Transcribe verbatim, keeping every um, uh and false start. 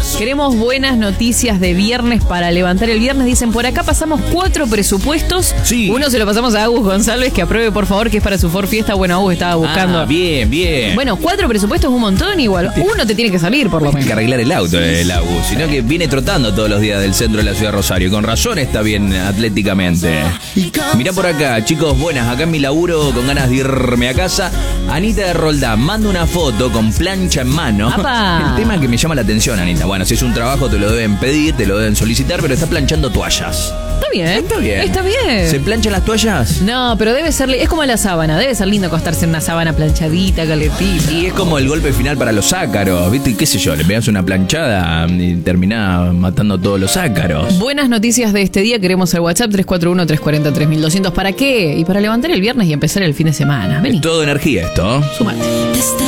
Queremos buenas noticias de viernes para levantar el viernes. Dicen, por acá pasamos cuatro presupuestos. Sí. Uno se lo pasamos a Agus González, que apruebe, por favor, que es para su Ford Fiesta. Bueno, Agus estaba buscando. Ah, bien, bien. Bueno, cuatro presupuestos es un montón igual. Uno te tiene que salir, por lo Hay menos. que arreglar el auto, el Agus, sino que viene trotando todos los días del centro de la ciudad de Rosario. Con razón está bien atléticamente. Mirá por acá, chicos, buenas. Acá en mi laburo, con ganas de irme a casa. Anita de Roldán manda una foto con plancha en mano. ¡Apa! El tema que me llama la atención, Anita. Bueno, si es un trabajo te lo deben pedir, te lo deben solicitar, pero está planchando toallas. Está bien. Está bien. Está bien. ¿Se planchan las toallas? No, pero debe ser, es como la sábana, debe ser lindo acostarse en una sábana planchadita, calentita. Y es como el golpe final para los ácaros, ¿viste? ¿Qué sé yo? Le pegas una planchada y terminás matando todos los ácaros. Buenas noticias de este día, queremos el WhatsApp tres cuatro uno, tres cuatro cero, tres mil doscientos. ¿Para qué? Y para levantar el viernes y empezar el fin de semana. Vení, Es todo energía esto. sumate.